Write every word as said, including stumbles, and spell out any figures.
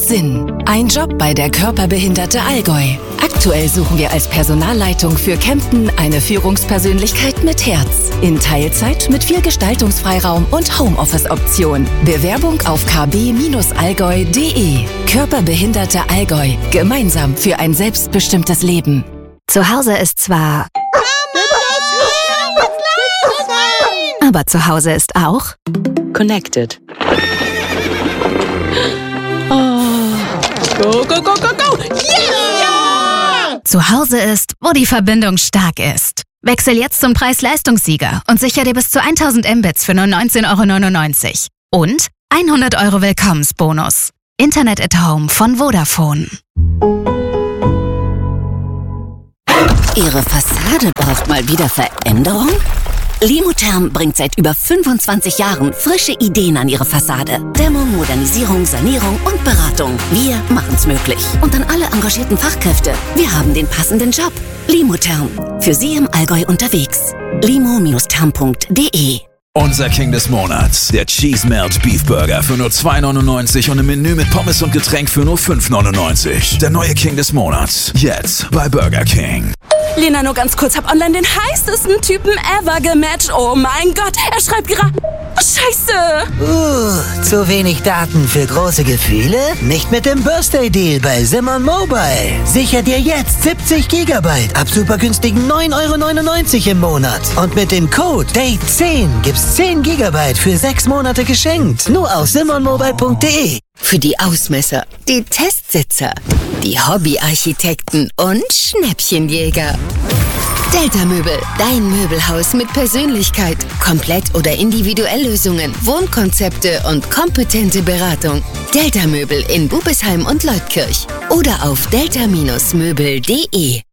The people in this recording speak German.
Sinn. Ein Job bei der Körperbehinderte Allgäu. Aktuell suchen wir als Personalleitung für Kempten eine Führungspersönlichkeit mit Herz. In Teilzeit mit viel Gestaltungsfreiraum und Homeoffice-Option. Bewerbung auf k b allgäu punkt d e. Körperbehinderte Allgäu. Gemeinsam für ein selbstbestimmtes Leben. Zu Hause ist zwar... Aber zu Hause ist auch... Connected. Oh. Go, go, go, go, go! Yeah! Zu Hause ist, wo die Verbindung stark ist. Wechsel jetzt zum Preis-Leistungssieger und sicher dir bis zu tausend Mbits für nur neunzehn Euro neunundneunzig. Und hundert Euro Willkommensbonus. Internet at Home von Vodafone. Ihre Fassade braucht mal wieder Veränderung? Limotherm bringt seit über fünfundzwanzig Jahren frische Ideen an Ihre Fassade. Dämmung, Modernisierung, Sanierung und Beratung. Wir machen's möglich. Und an alle engagierten Fachkräfte. Wir haben den passenden Job. Limotherm. Für Sie im Allgäu unterwegs. limo Therm punkt d e. Unser King des Monats, der Cheese Melt Beef Burger für nur zwei neunundneunzig und ein Menü mit Pommes und Getränk für nur fünf neunundneunzig. Der neue King des Monats, jetzt bei Burger King. Lena, nur ganz kurz, hab online den heißesten Typen ever gematcht. Oh mein Gott, er schreibt gerade... Scheiße! Uh, zu wenig Daten für große Gefühle? Nicht mit dem Birthday Deal bei Simon Mobile. Sicher dir jetzt siebzig Gigabyte ab super günstigen neun Euro neunundneunzig im Monat. Und mit dem Code Date zehn gibt's zehn Gigabyte für sechs Monate geschenkt. Nur auf simon mobile punkt d e. Für die Ausmesser, die Testsitzer, die Hobbyarchitekten und Schnäppchenjäger. Delta Möbel, dein Möbelhaus mit Persönlichkeit. Komplett- oder Individuelllösungen, Wohnkonzepte und kompetente Beratung. Delta Möbel in Bubesheim und Leutkirch. Oder auf delta Möbel punkt d e.